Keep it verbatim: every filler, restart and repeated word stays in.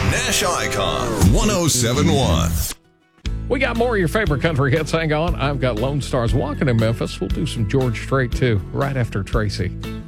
Nash Icon one oh seven point one. We got more of your favorite country hits. Hang on. I've got Lone Stars Walking in Memphis. We'll do some George Strait, too, right after Tracy.